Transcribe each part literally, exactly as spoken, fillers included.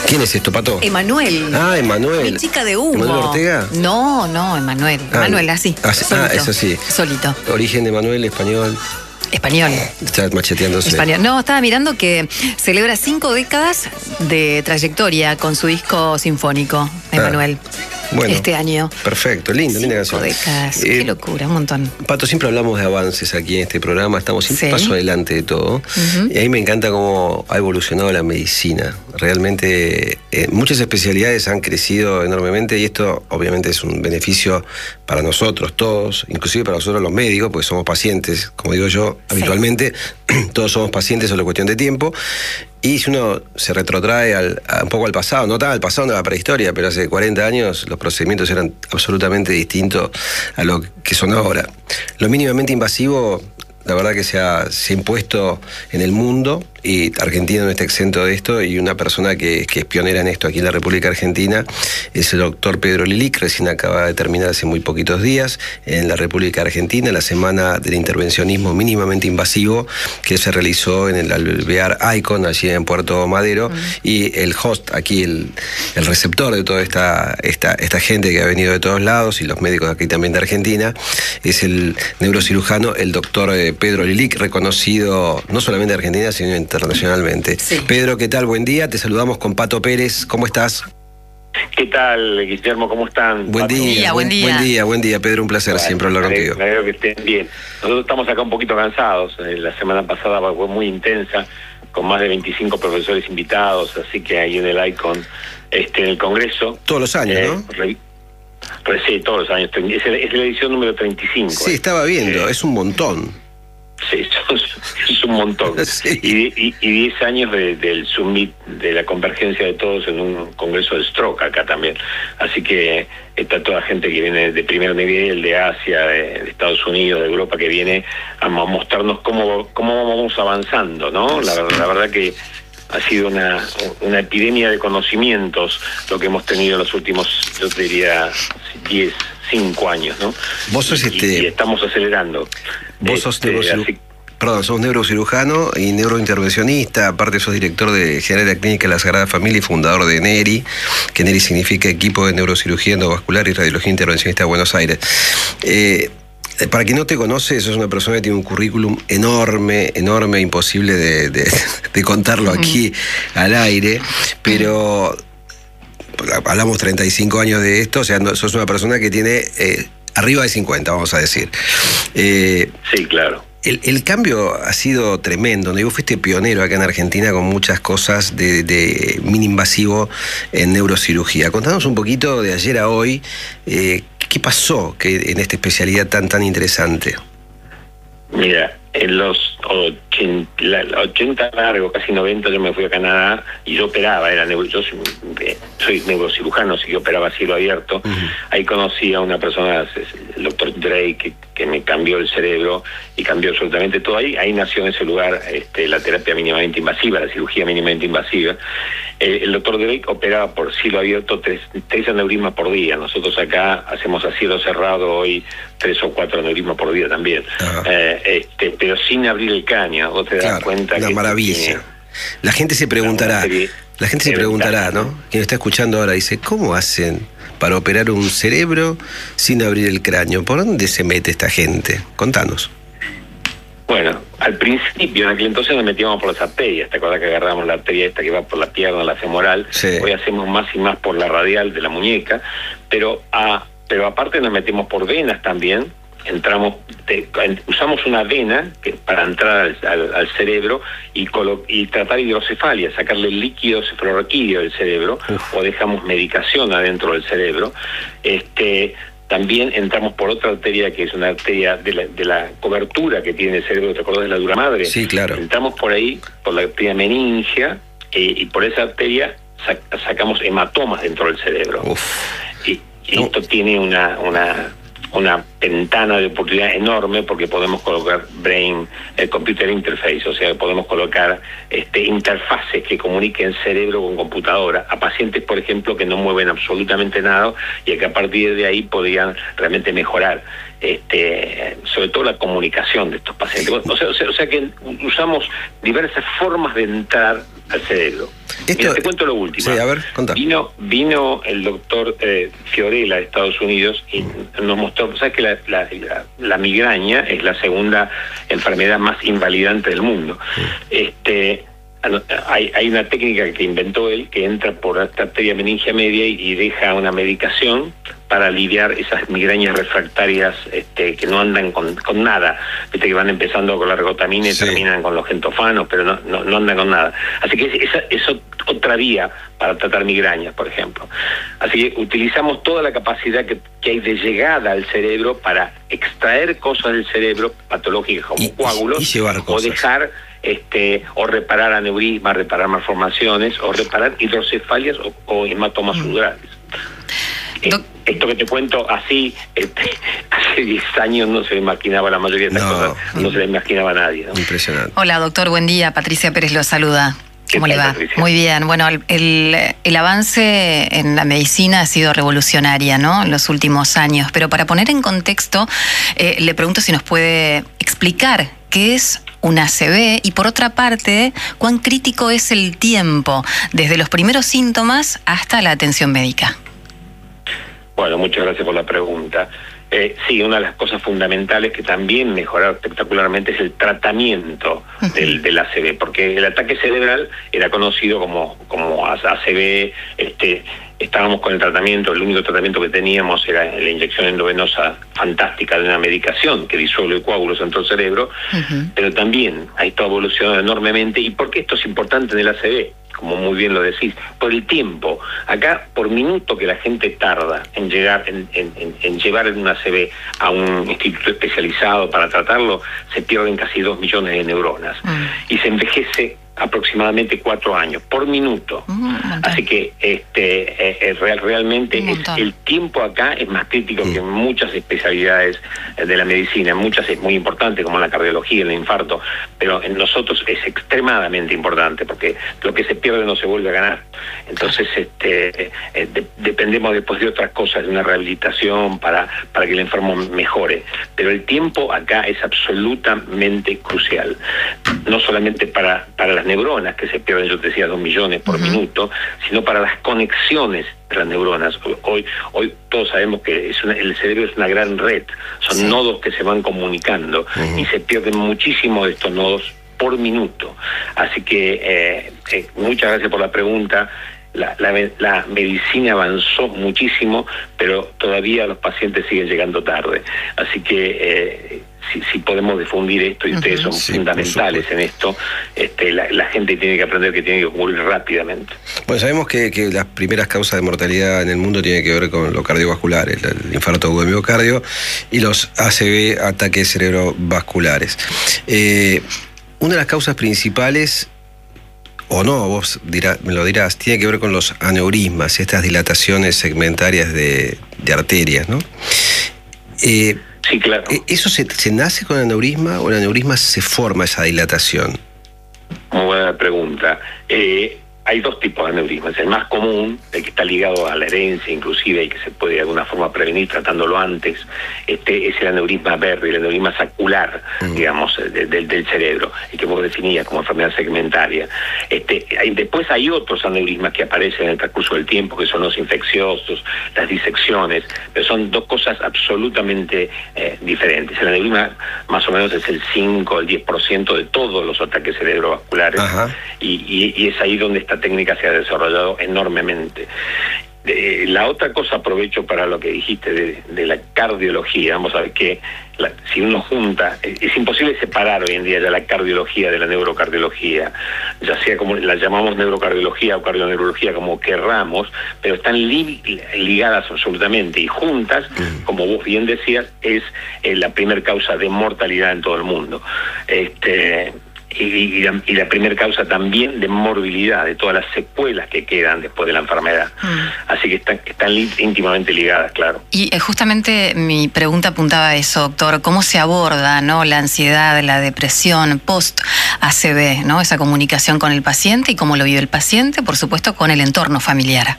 ¿Quién es esto, Pato? Emanuel. Ah, Emanuel. Mi chica de humo. ¿Emanuel Ortega? No, no, Emanuel. Ah, Emanuel, así. Ah, solito, ah, eso sí. Solito. Origen de Emanuel, español. Español. Está macheteándose. Español. No, estaba mirando que celebra cinco décadas de trayectoria con su disco sinfónico, Emanuel. Ah. Bueno, este año. Perfecto, lindo, linda canción. Décadas, eh, qué locura, un montón. Pato, siempre hablamos de avances aquí en este programa, estamos siempre sí. paso adelante de todo. Uh-huh. Y a mí me encanta cómo ha evolucionado la medicina. Realmente eh, muchas especialidades han crecido enormemente y esto obviamente es un beneficio para nosotros todos, inclusive para nosotros los médicos, porque somos pacientes, como digo yo, sí. habitualmente, todos somos pacientes, solo cuestión de tiempo. Y si uno se retrotrae al, a, un poco al pasado, no tan al pasado, no a la prehistoria, pero hace cuarenta años los procedimientos eran absolutamente distintos a lo que son ahora. Lo mínimamente invasivo, la verdad que se ha, se ha impuesto en el mundo, y Argentina no está exento de esto, y una persona que, que es pionera en esto aquí en la República Argentina es el doctor Pedro Lilic, recién acaba de terminar hace muy poquitos días en la República Argentina, la semana del intervencionismo mínimamente invasivo que se realizó en el alvear Icon, allí en Puerto Madero, mm. y el host aquí, el, el receptor de toda esta, esta, esta gente que ha venido de todos lados, y los médicos aquí también de Argentina, es el neurocirujano, el doctor Pedro Lilic, reconocido no solamente en Argentina, sino en internacionalmente. Sí. Pedro, ¿qué tal? Buen día, te saludamos con Pato Pérez, ¿cómo estás? ¿Qué tal, Guillermo? ¿Cómo están? Buen día, día, buen día. Buen día, buen día, Pedro, un placer bueno, siempre hablar contigo. Me alegro que estén bien. Nosotros estamos acá un poquito cansados, la semana pasada fue muy intensa, con más de veinticinco profesores invitados, así que ahí en el Icon, este, en el Congreso. Todos los años, eh, ¿no? Re, re, sí, todos los años, es, el, es la edición número treinta y cinco. Sí, eh. estaba viendo, eh, es un montón. Sí, es un montón. Sí. Y, y, y diez años de, del summit, de la convergencia de todos en un congreso de stroke acá también. Así que está toda gente que viene de primer nivel, de Asia, de, de Estados Unidos, de Europa, que viene a mostrarnos cómo, cómo vamos avanzando, ¿no? La, la verdad que ha sido una, una epidemia de conocimientos lo que hemos tenido en los últimos, yo diría, diez, cinco años, ¿no? Vos sos y, este... y estamos acelerando. Vos sos este, neurocirujano, así... perdón, sos neurocirujano y neurointervencionista, aparte sos director de general de la Clínica de la Sagrada Familia y fundador de NERI, que NERI significa Equipo de Neurocirugía Endovascular y Radiología Intervencionista de Buenos Aires. Eh, Para quien no te conoce, sos una persona que tiene un currículum enorme, enorme, imposible de, de, de contarlo aquí mm. al aire, pero hablamos treinta y cinco años de esto, o sea, no, sos una persona que tiene eh, arriba de cincuenta, vamos a decir. Eh, sí, claro. El, el cambio ha sido tremendo, ¿no? Y vos fuiste pionero acá en Argentina con muchas cosas de, de mini-invasivo en neurocirugía. Contanos un poquito de ayer a hoy, eh, ¿qué pasó que en esta especialidad tan tan interesante? Mira, en los ochenta, la, ochenta largos, casi noventa, yo me fui a Canadá y yo operaba, era neuro, yo soy, soy neurocirujano, así que operaba a cielo abierto. Uh-huh. Ahí conocí a una persona, el doctor Drake, que, que me cambió el cerebro y cambió absolutamente todo. Ahí, ahí nació en ese lugar este, la terapia mínimamente invasiva, la cirugía mínimamente invasiva. El, el doctor Drake operaba por cielo abierto tres, tres aneurismas por día. Nosotros acá hacemos a cielo cerrado hoy tres o cuatro aneurismas por día también. Uh-huh. eh, este, pero sin abrir el cráneo, vos te das claro, cuenta una que maravilla. Tiene... La gente se preguntará, la gente se preguntará, ¿no? Quien está escuchando ahora dice, ¿cómo hacen para operar un cerebro sin abrir el cráneo? ¿Por dónde se mete esta gente? Contanos. Bueno, al principio, en aquel entonces nos metíamos por las arterias. ¿Te acuerdas que agarrábamos la arteria esta que va por la pierna, la femoral? Sí. Hoy hacemos más y más por la radial de la muñeca, pero a, pero aparte nos metimos por venas también. Entramos, te, usamos una vena que, para entrar al, al, al cerebro y, colo, y tratar hidrocefalia, sacarle el líquido cefalorraquídeo del cerebro. Uf. O dejamos medicación adentro del cerebro. Este, también entramos por otra arteria que es una arteria de la, de la cobertura que tiene el cerebro, ¿te acordás de la dura madre? Sí, claro. Entramos por ahí, por la arteria meningia, eh, y por esa arteria sac, sacamos hematomas dentro del cerebro. Uf. Y, y no. Esto tiene una... una una ventana de oportunidad enorme porque podemos colocar brain eh, computer interface, o sea, podemos colocar este, interfaces que comuniquen cerebro con computadora a pacientes, por ejemplo, que no mueven absolutamente nada y que a partir de ahí podrían realmente mejorar este, sobre todo la comunicación de estos pacientes. O sea, o sea, o sea que usamos diversas formas de entrar al cerebro. Esto, Mira, te cuento lo último. Sí, a ver, contá. Vino, vino el doctor eh, Fiorella de Estados Unidos y nos mostró, ¿sabes que la, la, la, la migraña es la segunda enfermedad más invalidante del mundo? Sí. Este, hay, hay una técnica que inventó él que entra por la arteria meningia media y, y deja una medicación para aliviar esas migrañas refractarias este, que no andan con, con nada, viste que van empezando con la ergotamina y sí. terminan con los gentofanos, pero no, no, no andan con nada. Así que esa es otra vía para tratar migrañas, por ejemplo. Así que utilizamos toda la capacidad que, que hay de llegada al cerebro para extraer cosas del cerebro patológicas como y, coágulos y o dejar este o reparar aneurismas, reparar malformaciones o reparar hidrocefalias o, o hematomas mm. sudorales. Eh, esto que te cuento así, este, hace diez años no se le imaginaba la mayoría de estas no, cosas, no se le imaginaba a nadie, ¿no? Impresionante. Hola, doctor, buen día. Patricia Pérez lo saluda. ¿Cómo le va? Patricia? Muy bien. Bueno, el, el avance en la medicina ha sido revolucionaria, ¿no? En los últimos años. Pero para poner en contexto, eh, le pregunto si nos puede explicar qué es una A C V y, por otra parte, cuán crítico es el tiempo desde los primeros síntomas hasta la atención médica. Bueno, muchas gracias por la pregunta. Eh, sí, una de las cosas fundamentales que también mejoraron espectacularmente es el tratamiento del, del A C V, porque el ataque cerebral era conocido como, como A C V, este, estábamos con el tratamiento, el único tratamiento que teníamos era la inyección endovenosa fantástica de una medicación que disuelve coágulos en todo el cerebro, uh-huh. pero también ha estado evolucionando enormemente. ¿Y por qué esto es importante en el A C V? Como muy bien lo decís, por el tiempo. Acá, por minuto que la gente tarda en llegar, en, en, en, en llevar un A C V a un instituto especializado para tratarlo, se pierden casi dos millones de neuronas. Mm. Y se envejece aproximadamente cuatro años por minuto. Mm, Así que este eh, real, realmente es, el tiempo acá es más crítico mm. que en muchas especialidades de la medicina. En muchas es muy importante, como la cardiología, el infarto, pero en nosotros es extremadamente importante porque lo que se pierde no se vuelve a ganar. Entonces este eh, de, dependemos después de otras cosas, de una rehabilitación para, para que el enfermo mejore. Pero el tiempo acá es absolutamente crucial. No solamente para, para las neuronas, que se pierden, yo te decía, dos millones por uh-huh. minuto, sino para las conexiones de las neuronas. Hoy hoy todos sabemos que es una, el cerebro es una gran red, son sí. nodos que se van comunicando uh-huh. y se pierden muchísimos de estos nodos por minuto. Así que eh, eh, muchas gracias por la pregunta. La, la, la medicina avanzó muchísimo, pero todavía los pacientes siguen llegando tarde. Así que eh, si, si podemos difundir esto, y ustedes son sí, fundamentales en esto, este, la, la gente tiene que aprender que tiene que ocurrir rápidamente. Bueno, sabemos que, que las primeras causas de mortalidad en el mundo tienen que ver con lo cardiovascular, el, el infarto agudo de miocardio y los A C V, ataques cerebrovasculares. Eh, una de las causas principales, o no, vos dirá, me lo dirás, tiene que ver con los aneurismas, estas dilataciones segmentarias de, de arterias, ¿no? Eh, sí, claro. ¿Eso se, se nace con aneurisma o el aneurisma se forma esa dilatación? Muy buena pregunta. Eh, hay dos tipos de aneurismas. El más común, el que está ligado a la herencia inclusive y que se puede de alguna forma prevenir tratándolo antes, este es el aneurisma verde, el aneurisma sacular, mm. digamos, de, de, del cerebro, y que vos definías como enfermedad segmentaria. Este, hay, después hay otros aneurismas que aparecen en el transcurso del tiempo, que son los infecciosos, las disecciones, pero son dos cosas absolutamente eh, diferentes. El aneurisma más o menos es el cinco, el diez por ciento de todos los ataques cerebrovasculares, y, y, y es ahí donde esta técnica se ha desarrollado enormemente. Eh, la otra cosa, aprovecho para lo que dijiste de, de la cardiología. Vamos a ver que la, si uno junta, es, es imposible separar hoy en día ya la cardiología de la neurocardiología, ya sea como la llamamos neurocardiología o cardioneurología, como querramos, pero están li, ligadas absolutamente y juntas, mm. como vos bien decías, es eh, la primer causa de mortalidad en todo el mundo. Este y, y, la, y la primera causa también de morbilidad, de todas las secuelas que quedan después de la enfermedad. Mm. Así que están, están íntimamente ligadas, claro. Y eh, justamente mi pregunta apuntaba a eso, doctor. ¿Cómo se aborda, ¿no?, la ansiedad, la depresión post-A C V, ¿no?, esa comunicación con el paciente y cómo lo vive el paciente, por supuesto, con el entorno familiar?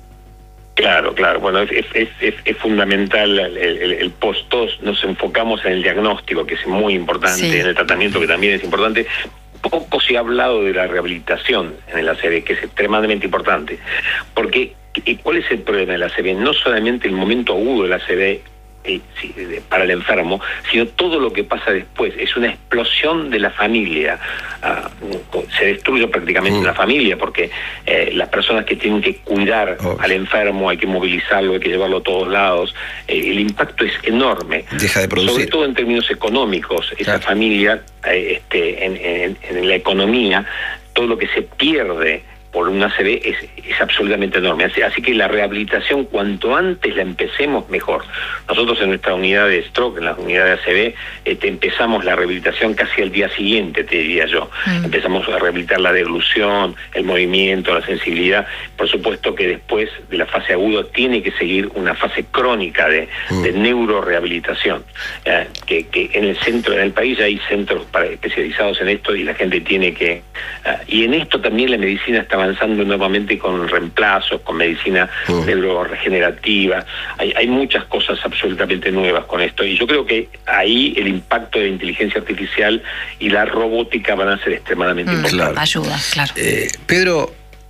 Claro, claro. Bueno, es, es, es, es fundamental el, el, el post-tos. Nos enfocamos en el diagnóstico, que es muy importante, sí. en el tratamiento, que también es importante. Poco se ha hablado de la rehabilitación en el A C V, que es extremadamente importante. Porque, ¿cuál es el problema del A C V? No solamente el momento agudo del A C V eh, sí, para el enfermo, sino todo lo que pasa después. Es una explosión de la familia. Uh, se destruye prácticamente mm. la familia, porque eh, las personas que tienen que cuidar oh. al enfermo, hay que movilizarlo, hay que llevarlo a todos lados. Eh, el impacto es enorme. Deja de producir. Sobre todo en términos económicos. Esa claro. familia, eh, este, en, en, en la economía, todo lo que se pierde por un A C V es, es absolutamente enorme. Así, así que la rehabilitación, cuanto antes la empecemos, mejor. Nosotros en nuestra unidad de stroke, en la unidad de A C V, este, empezamos la rehabilitación casi al día siguiente, te diría yo. Mm. Empezamos a rehabilitar la deglución, el movimiento, la sensibilidad. Por supuesto que después de la fase aguda tiene que seguir una fase crónica de, mm. de neurorehabilitación. Eh, que, que en el centro del país hay centros para, especializados en esto, y la gente tiene que... Uh, y en esto también la medicina está avanzando nuevamente con reemplazos, con medicina uh. neuroregenerativa. Hay, hay muchas cosas absolutamente nuevas con esto, y yo creo que ahí el impacto de la inteligencia artificial y la robótica van a ser extremadamente mm, importantes. Claro. Ayuda, claro. Eh, Pedro,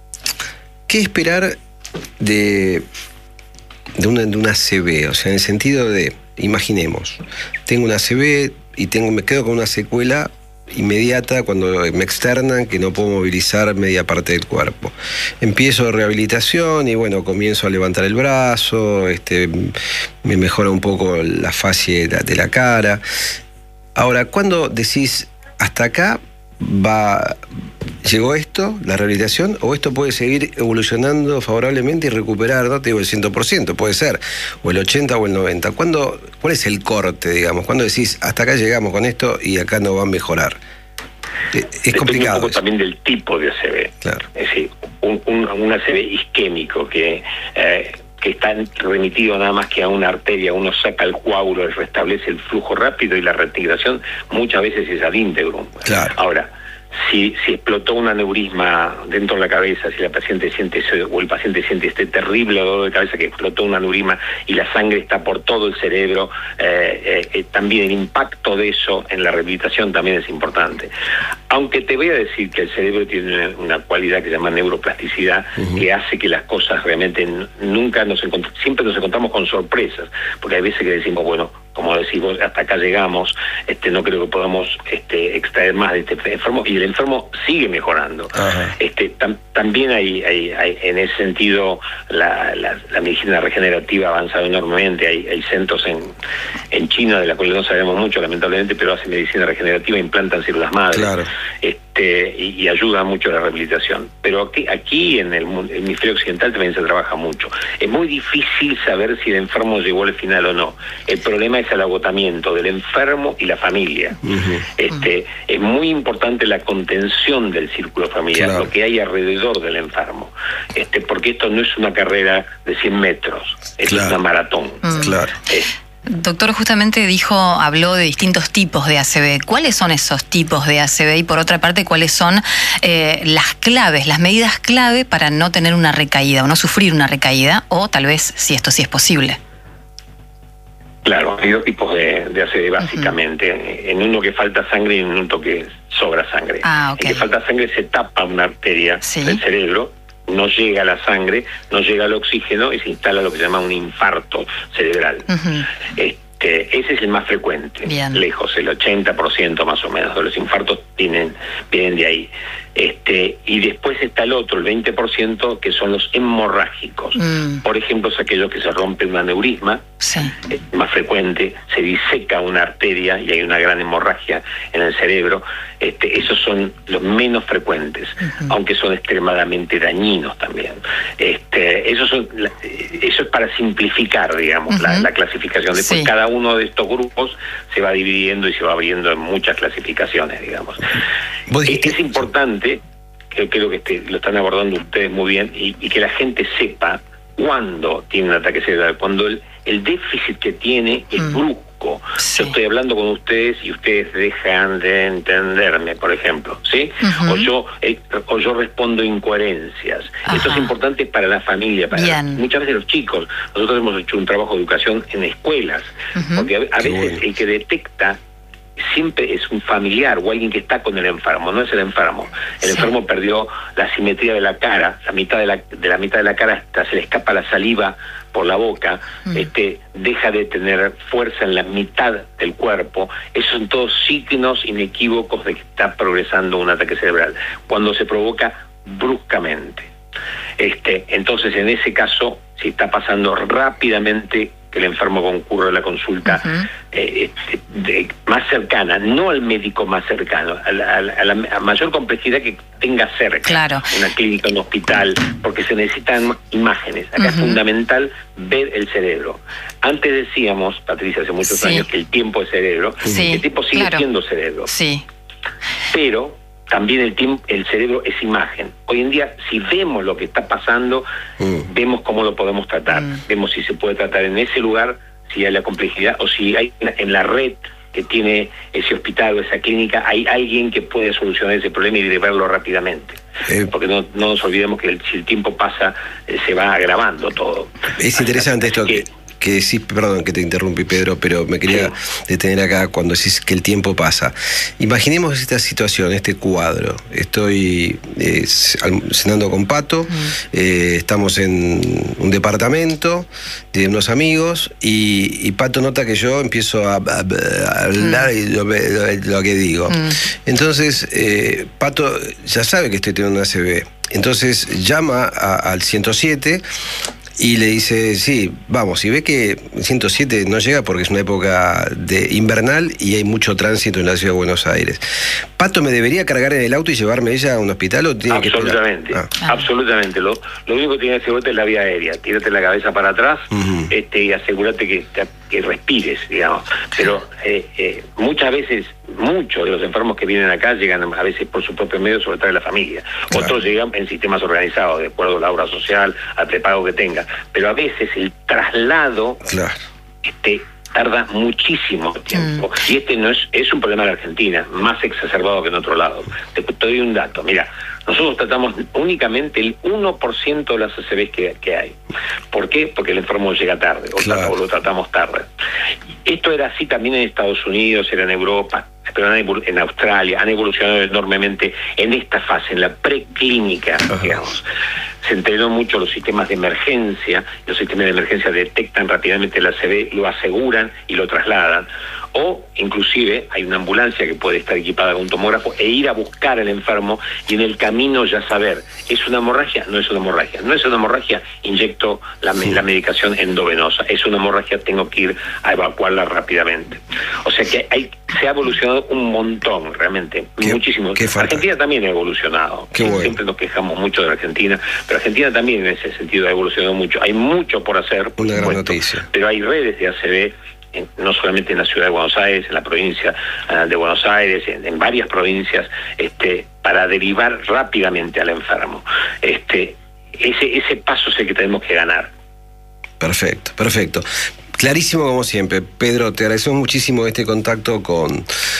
¿qué esperar de, de, una, de una A C V? O sea, en el sentido de, imaginemos, tengo una A C V y tengo, me quedo con una secuela inmediata cuando me externan, que no puedo movilizar media parte del cuerpo. Empiezo rehabilitación y bueno, comienzo a levantar el brazo, este, me mejora un poco la fascia de la, de la cara. Ahora, ¿cuándo decís hasta acá va, llegó esto, la rehabilitación, o esto puede seguir evolucionando favorablemente y recuperar, no te digo el cien por ciento, puede ser, o el ochenta o el noventa? ¿Cuándo, ¿Cuál es el corte, digamos? ¿Cuándo decís, hasta acá llegamos con esto y acá no va a mejorar? Es complicado. Un poco también del tipo de A C V. Claro. Es decir, un, un, un A C V isquémico que... Eh, que está remitido nada más que a una arteria, uno saca el coágulo y restablece el flujo rápido, y la reintegración muchas veces es ad íntegrum. Claro. Ahora, si, si explotó un aneurisma dentro de la cabeza, si la paciente siente o el paciente siente este terrible dolor de cabeza que explotó un aneurisma y la sangre está por todo el cerebro, eh, eh, también el impacto de eso en la rehabilitación también es importante. Aunque te voy a decir que el cerebro tiene una cualidad que se llama neuroplasticidad, uh-huh. que hace que las cosas realmente nunca nos encontramos, siempre nos encontramos con sorpresas, porque hay veces que decimos, bueno, como decimos, hasta acá llegamos, este, no creo que podamos este, extraer más de este enfermo, y el enfermo sigue mejorando. Uh-huh. Este, tam, también hay, hay, hay, en ese sentido, la, la, la medicina regenerativa ha avanzado enormemente. Hay, hay centros en, en China, de la cual no sabemos mucho, lamentablemente, pero hacen medicina regenerativa, implantan células madres. Claro. Este, y, y ayuda mucho a la rehabilitación. Pero aquí, aquí en el hemisferio occidental también se trabaja mucho. Es muy difícil saber si el enfermo llegó al final o no. El problema es el agotamiento del enfermo y la familia. Uh-huh. Este, uh-huh. Es muy importante la contención del círculo familiar, claro. lo que hay alrededor del enfermo. Este, porque esto no es una carrera de cien metros, es claro. una maratón. Uh-huh. Claro. Es, Doctor, justamente dijo, habló de distintos tipos de A C V. ¿Cuáles son esos tipos de A C V? Y por otra parte, ¿cuáles son eh, las claves, las medidas clave para no tener una recaída o no sufrir una recaída? O tal vez, si esto sí es posible. Claro, hay dos tipos de, de A C V básicamente. Uh-huh. En uno que falta sangre y en uno que sobra sangre. Ah, okay. En que falta sangre se tapa una arteria ¿Sí? del cerebro, no llega la sangre, no llega el oxígeno y se instala lo que se llama un infarto cerebral. Uh-huh. Este, ese es el más frecuente, Bien. lejos, el ochenta por ciento más o menos de los infartos vienen, vienen de ahí. Este, y después está el otro, el veinte por ciento, que son los hemorrágicos. Mm. Por ejemplo, es aquello que se rompe un aneurisma, sí. eh, más frecuente, se diseca una arteria y hay una gran hemorragia en el cerebro. Este, esos son los menos frecuentes, uh-huh. aunque son extremadamente dañinos también. Este, esos son, eso es para simplificar, digamos, uh-huh. la, la clasificación. Después sí. cada uno de estos grupos se va dividiendo y se va abriendo en muchas clasificaciones, digamos. Es importante, que creo que este, lo están abordando ustedes muy bien, y, y que la gente sepa cuándo tiene un ataque cerebral, cuando el, el déficit que tiene es mm. brusco. Sí. Yo estoy hablando con ustedes y ustedes dejan de entenderme, por ejemplo, ¿sí? Uh-huh. O yo eh, o yo respondo incoherencias. Ajá. Esto es importante para la familia, para la, muchas veces los chicos. Nosotros hemos hecho un trabajo de educación en escuelas, uh-huh. porque a, a veces bueno. el que detecta siempre es un familiar o alguien que está con el enfermo, no es el enfermo. El sí. enfermo perdió la simetría de la cara, la mitad de la, de la mitad de la cara hasta se le escapa la saliva por la boca, mm. este, deja de tener fuerza en la mitad del cuerpo. Esos son todos signos inequívocos de que está progresando un ataque cerebral, cuando se provoca bruscamente. Este, entonces, en ese caso, si está pasando rápidamente, que el enfermo concurre a la consulta uh-huh. eh, de, de, más cercana, no al médico más cercano, a la, a la, a la a mayor complejidad que tenga cerca, claro. una clínica, un hospital, porque se necesitan imágenes. Acá uh-huh. es fundamental ver el cerebro. Antes decíamos, Patricia, hace muchos sí. años, que el tiempo es cerebro, sí, el tiempo sigue claro. siendo cerebro. Sí. Pero también el tiempo, el cerebro es imagen. Hoy en día, si vemos lo que está pasando, mm. vemos cómo lo podemos tratar. Mm. Vemos si se puede tratar en ese lugar, si hay la complejidad, o si hay en la red que tiene ese hospital o esa clínica, hay alguien que puede solucionar ese problema y verlo rápidamente. Eh, Porque no, no nos olvidemos que el, si el tiempo pasa, eh, se va agravando todo. Es interesante esto que... que sí, perdón que te interrumpí, Pedro, pero me quería sí. detener acá cuando decís que el tiempo pasa. Imaginemos esta situación, este cuadro. Estoy eh, cenando con Pato, mm. eh, estamos en un departamento de unos amigos y, y Pato nota que yo empiezo a, a, a hablar mm. y lo, lo, lo que digo. Mm. Entonces, eh, Pato ya sabe que estoy teniendo una A C V. Entonces llama a, al ciento siete y le dice, sí, vamos, y ve que ciento siete no llega porque es una época de invernal y hay mucho tránsito en la ciudad de Buenos Aires. ¿Pato me debería cargar en el auto y llevarme ella a un hospital o tiene absolutamente, que esperar? Ah. Absolutamente. Lo, lo único que tiene que hacer es la vía aérea. Tírate la cabeza para atrás uh-huh. este, y asegúrate que, que respires, digamos. Pero eh, eh, muchas veces, muchos de los enfermos que vienen acá llegan a veces por su propio medio, sobre todo de la familia. Claro. Otros llegan en sistemas organizados, de acuerdo a la obra social, al prepago que tenga. Pero a veces el traslado claro. este, tarda muchísimo tiempo. Mm. Y este no es, es un problema de la Argentina, más exacerbado que en otro lado. Te, te doy un dato, mira, nosotros tratamos únicamente el uno por ciento de las A C Vs que, que hay. ¿Por qué? Porque el enfermo llega tarde, o, claro. o lo tratamos tarde. Esto era así también en Estados Unidos, era en Europa, pero en Australia, han evolucionado enormemente en esta fase, en la preclínica, uh-huh. digamos. Se entrenó mucho los sistemas de emergencia, los sistemas de emergencia detectan rápidamente el A C V, lo aseguran y lo trasladan. O, inclusive, hay una ambulancia que puede estar equipada con un tomógrafo e ir a buscar al enfermo y en el camino ya saber, ¿es una hemorragia? No es una hemorragia. No es una hemorragia, inyecto la, sí. la medicación endovenosa. Es una hemorragia, tengo que ir a evacuarla rápidamente. O sea que hay, se ha evolucionado un montón, realmente, ¿Qué, muchísimo. Qué Argentina también ha evolucionado. Qué bueno. Siempre nos quejamos mucho de la Argentina, pero Argentina también en ese sentido ha evolucionado mucho. Hay mucho por hacer, por una supuesto, gran noticia. Pero hay redes de A C V, en, no solamente en la ciudad de Buenos Aires, en la provincia uh, de Buenos Aires, en, en varias provincias, este, para derivar rápidamente al enfermo. Este, ese, ese paso es el que tenemos que ganar. Perfecto, perfecto. Clarísimo como siempre. Pedro, te agradecemos muchísimo este contacto con,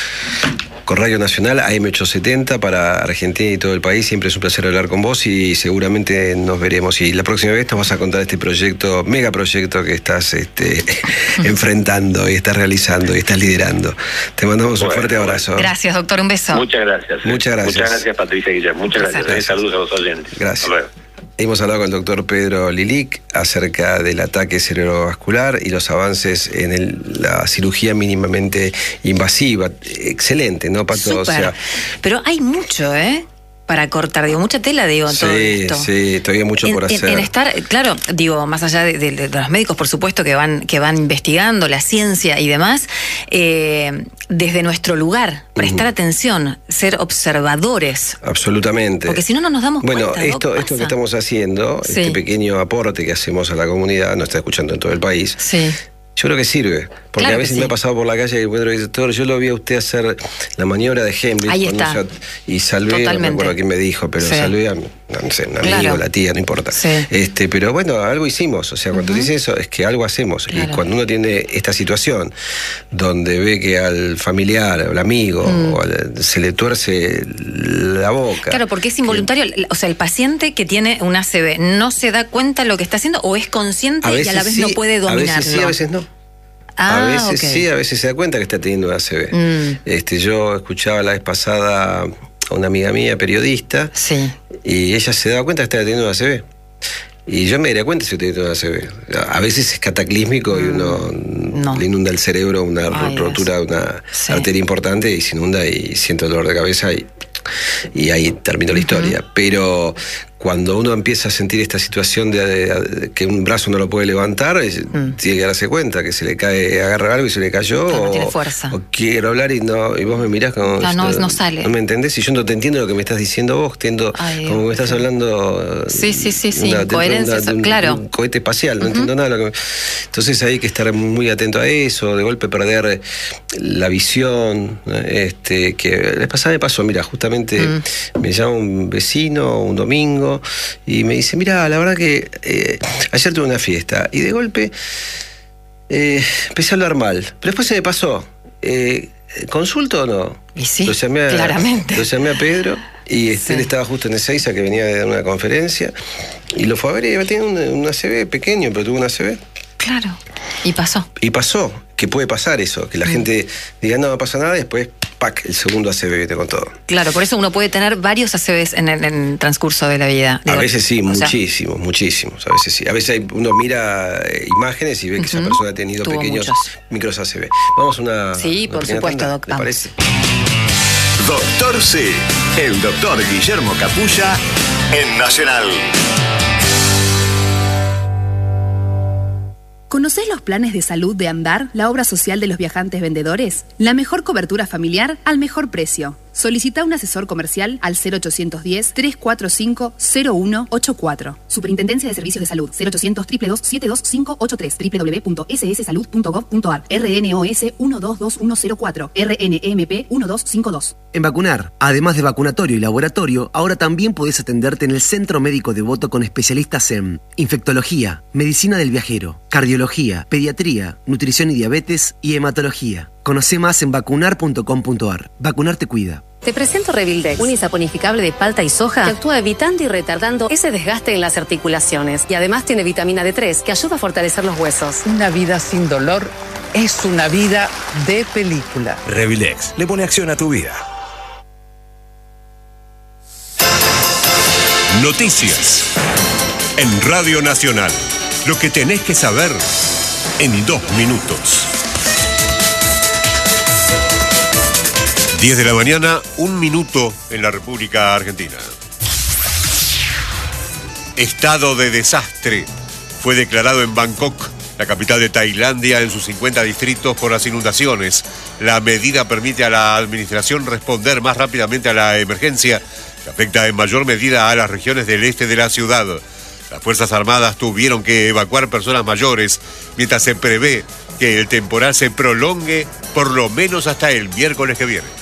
con Radio Nacional, A M ochocientos setenta para Argentina y todo el país. Siempre es un placer hablar con vos y seguramente nos veremos. Y la próxima vez nos vas a contar este proyecto, mega proyecto que estás este, enfrentando y estás realizando y estás liderando. Te mandamos bueno, un fuerte abrazo. Bueno. Gracias, doctor. Un beso. Muchas gracias. Eh. Muchas gracias. Muchas gracias, Patricia Guillermo. Muchas gracias. gracias. Saludos a los oyentes. Gracias. Hasta luego. Hemos hablado con el doctor Pedro Lilic acerca del ataque cerebrovascular y los avances en el, la cirugía mínimamente invasiva. Excelente, ¿no, Pato? Súper. O sea, pero hay mucho, ¿eh? Para cortar, digo, mucha tela, digo, sí, todo esto. Sí, todavía mucho en, por hacer. En, en estar, claro, digo, más allá de, de, de los médicos, por supuesto, que van, que van investigando la ciencia y demás, eh, desde nuestro lugar, prestar uh-huh. atención, ser observadores. Absolutamente. Porque si no, no nos damos bueno, cuenta. Bueno, esto, esto que estamos haciendo, sí. este pequeño aporte que hacemos a la comunidad, nos está escuchando en todo el país. Sí. Yo creo que sirve, porque claro a veces sí. me ha pasado por la calle y encuentro que dice, doctor, yo lo vi a usted hacer la maniobra de Heimlich. Ahí está. Yo, y salvé, Totalmente. no me acuerdo quién me dijo, pero sí. salvé a, no sé, un amigo, claro. la tía, no importa. Sí. Este, pero bueno, algo hicimos, o sea, cuando uh-huh. dice eso es que algo hacemos. Claro. Y cuando uno tiene esta situación donde ve que al familiar, al amigo, mm. o al, se le tuerce la boca. Claro, porque es involuntario, que, o sea, el paciente que tiene un A C V no se da cuenta de lo que está haciendo o es consciente y a la vez sí, no puede dominarlo. A veces sí, a veces no. Ah, a veces okay. sí, a veces se da cuenta que está teniendo un A C V. Mm. Este, yo escuchaba la vez pasada a una amiga mía, periodista, sí. y ella se daba cuenta que estaba teniendo un A C V. Y yo me daría cuenta si estoy teniendo un A C V. A veces es cataclísmico mm. y uno no. le inunda el cerebro una Ay, rotura de una sí. arteria importante y se inunda y siento dolor de cabeza y, y ahí terminó la historia. Uh-huh. Pero cuando uno empieza a sentir esta situación de, de, de que un brazo no lo puede levantar, mm. tiene que darse cuenta que se le cae, agarra algo y se le cayó. Claro, o, no tiene fuerza. O quiero hablar y no y vos me mirás como... No, no, no sale. No me entendés y yo no te entiendo lo que me estás diciendo vos, entiendo Ay, como que me estás hablando... Sí, sí, sí, sí, una, coherencia, una, un, claro. Un cohete espacial, no uh-huh. entiendo nada. Lo que me... Entonces hay que estar muy atento a eso, de golpe perder la visión, este que la pasada me pasó, mira, justamente mm. me llama un vecino un domingo y me dice, mira, la verdad que eh, ayer tuve una fiesta y de golpe eh, empecé a hablar mal, pero después se me pasó. Eh, ¿Consulto o no? Y sí, lo llamé a, claramente. Lo llamé a Pedro y este, sí. él estaba justo en Ezeiza, que venía de una conferencia, y lo fue a ver y tenía un, un A C V pequeño, pero tuvo un A C V. Claro, y pasó. Y pasó, que puede pasar eso, que la mm. gente diga, no, no pasa nada, y después, ¡pac!, el segundo A C V, te con todo. Claro, por eso uno puede tener varios A C Vs en el, en el transcurso de la vida. Digo, a veces sí, muchísimos, sea, muchísimos, a veces sí. A veces hay, uno mira eh, imágenes y ve que uh-huh. esa persona ha tenido Tuvo pequeños muchos. micros A C V. Vamos a una... Sí, una por supuesto, doctor. ¿Le parece? Doctor C, el doctor Guillermo Capulla, en Nacional. ¿Conocés los planes de salud de Andar, la obra social de los viajantes vendedores? La mejor cobertura familiar al mejor precio. Solicita un asesor comercial al cero ochocientos diez, trescientos cuarenta y cinco, cero uno ochenta y cuatro. Superintendencia de Servicios de Salud, cero ochocientos, dos dos dos, siete dos cinco ocho tres, doble u doble u doble u punto ese ese salud punto gov punto a r, R N O S uno dos dos uno cero cuatro, R N M P uno dos cinco dos. En Vacunar, además de vacunatorio y laboratorio, ahora también podés atenderte en el Centro Médico Devoto con especialistas en infectología, medicina del viajero, cardiología, pediatría, nutrición y diabetes y hematología. Conocé más en vacunar punto com punto a r. Vacunar te cuida. Te presento Revildex, un isaponificable de palta y soja que actúa evitando y retardando ese desgaste en las articulaciones. Y además tiene vitamina D tres que ayuda a fortalecer los huesos. Una vida sin dolor es una vida de película. Revildex le pone acción a tu vida. Noticias en Radio Nacional. Lo que tenés que saber en dos minutos. diez de la mañana, un minuto en la República Argentina. Estado de desastre fue declarado en Bangkok, la capital de Tailandia, en sus cincuenta distritos por las inundaciones. La medida permite a la administración responder más rápidamente a la emergencia, que afecta en mayor medida a las regiones del este de la ciudad. Las Fuerzas Armadas tuvieron que evacuar personas mayores, mientras se prevé que el temporal se prolongue por lo menos hasta el miércoles que viene.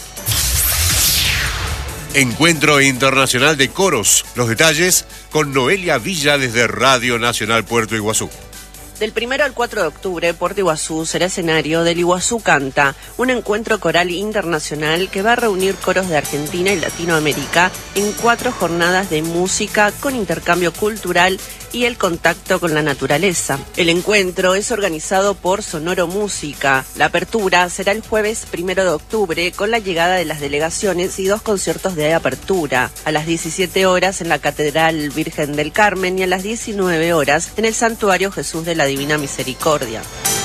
Encuentro Internacional de Coros. Los detalles con Noelia Villa desde Radio Nacional Puerto Iguazú. Del primero al cuatro de octubre, Puerto Iguazú será escenario del Iguazú Canta, un encuentro coral internacional que va a reunir coros de Argentina y Latinoamérica en cuatro jornadas de música con intercambio cultural y el contacto con la naturaleza. El encuentro es organizado por Sonoro Música. La apertura será el jueves primero de octubre con la llegada de las delegaciones y dos conciertos de apertura. A las diecisiete horas en la Catedral Virgen del Carmen y a las diecinueve horas en el Santuario Jesús de la Divina Misericordia.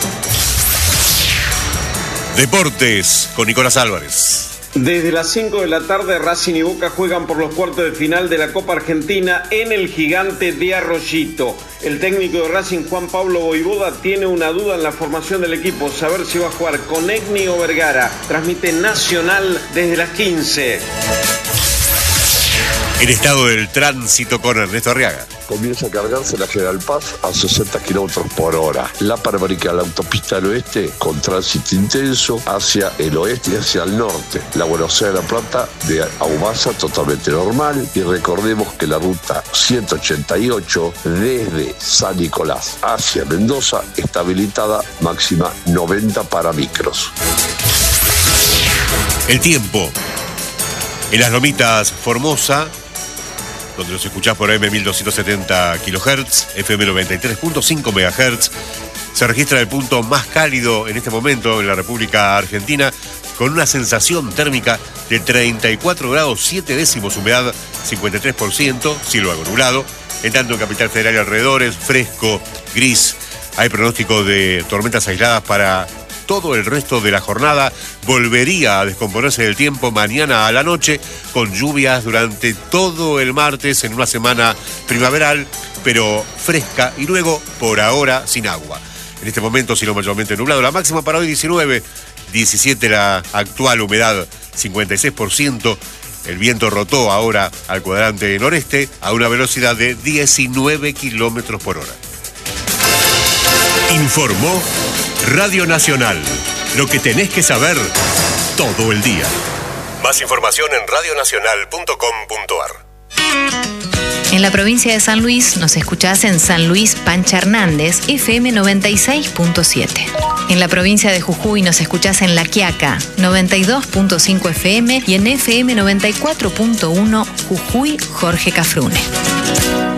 Deportes con Nicolás Álvarez. Desde las cinco de la tarde, Racing y Boca juegan por los cuartos de final de la Copa Argentina en el Gigante de Arroyito. El técnico de Racing, Juan Pablo Voivoda, tiene una duda en la formación del equipo, saber si va a jugar con Egni o Vergara. Transmite Nacional desde las quince. El estado del tránsito con Ernesto Arriaga. Comienza a cargarse la General Paz a sesenta kilómetros por hora. La Panamericana, la autopista al oeste, con tránsito intenso hacia el oeste y hacia el norte. La Buenos Aires de La Plata de Aumasa totalmente normal. Y recordemos que la ruta ciento ochenta y ocho desde San Nicolás hacia Mendoza está habilitada, máxima noventa para micros. El tiempo. En las Lomitas, Formosa, donde los escuchás por A M mil doscientos setenta kilohertz, F M noventa y tres punto cinco megahertz, se registra el punto más cálido en este momento en la República Argentina, con una sensación térmica de treinta y cuatro grados siete décimos, humedad cincuenta y tres por ciento, cielo algo nublado. En tanto en Capital Federal y alrededores, fresco, gris. Hay pronóstico de tormentas aisladas para todo el resto de la jornada. Volvería a descomponerse el tiempo mañana a la noche, con lluvias durante todo el martes en una semana primaveral, pero fresca, y luego, por ahora, sin agua. En este momento, cielo mayormente nublado. La máxima para hoy diecinueve, diecisiete la actual, humedad cincuenta y seis por ciento. El viento rotó ahora al cuadrante noreste a una velocidad de diecinueve kilómetros por hora. Informó Radio Nacional. Lo que tenés que saber todo el día. Más información en radio nacional punto com punto a r. En la provincia de San Luis nos escuchás en San Luis Pancha Hernández, F M noventa y seis punto siete. En la provincia de Jujuy nos escuchás en La Quiaca, noventa y dos punto cinco F M, y en F M noventa y cuatro punto uno Jujuy Jorge Cafrune.